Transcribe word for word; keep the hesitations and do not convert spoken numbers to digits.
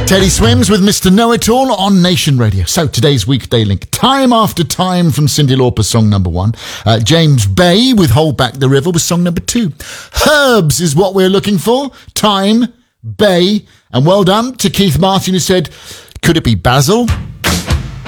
Teddy Swims with Mister Know-It-All on Nation Radio. So today's weekday link, Time After Time from Cyndi Lauper, song number one. Uh, James Bay with Hold Back the River was song number two. Herbs is what we're looking for. Time, Bay, and well done to Keith Martin who said, could it be Basil?